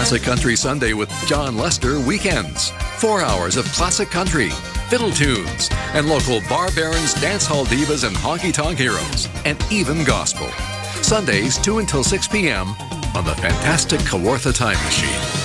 Classic Country Sunday with John Lester weekends. 4 hours of classic country, fiddle tunes, and local bar barons, dance hall divas, and honky-tonk heroes, and even gospel. Sundays 2 until 6 p.m. on the fantastic Kawartha Time Machine.